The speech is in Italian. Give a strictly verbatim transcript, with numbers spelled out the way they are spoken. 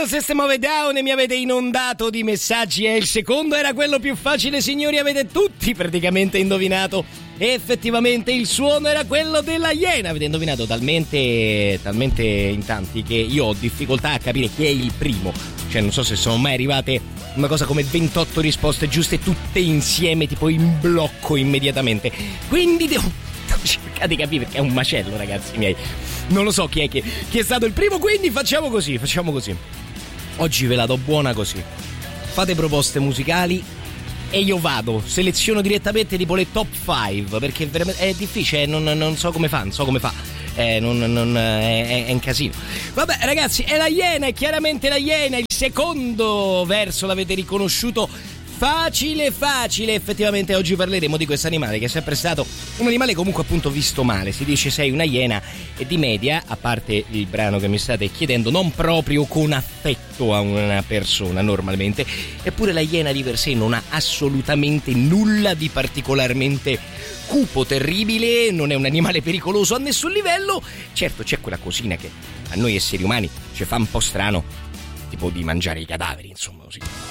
Io System of a Down e mi avete inondato di messaggi e il secondo era quello più facile, signori, avete tutti praticamente indovinato. E effettivamente il suono era quello della Iena. Avete indovinato talmente, talmente in tanti che io ho difficoltà a capire chi è il primo. Cioè non so se sono mai arrivate una cosa come ventotto risposte giuste tutte insieme, tipo in blocco immediatamente. Quindi devo, devo cercare di capire, perché è un macello, ragazzi miei. Non lo so chi è, che, chi è stato il primo, quindi facciamo così, facciamo così. Oggi ve la do buona così. Fate proposte musicali e io vado, seleziono direttamente tipo le top cinque, perché veramente è difficile, non, non so come fa, non so come fa, eh, non, non, è, è un casino. Vabbè ragazzi, è la Iena, è chiaramente la Iena, il secondo verso l'avete riconosciuto. Facile, facile, effettivamente oggi parleremo di questo animale che è sempre stato un animale comunque appunto visto male. Si dice sei una iena e di media, a parte il brano che mi state chiedendo, non proprio con affetto a una persona normalmente, eppure la iena di per sé non ha assolutamente nulla di particolarmente cupo, terribile, non è un animale pericoloso a nessun livello. Certo c'è quella cosina che a noi esseri umani ci fa un po' strano, tipo di mangiare i cadaveri, insomma così.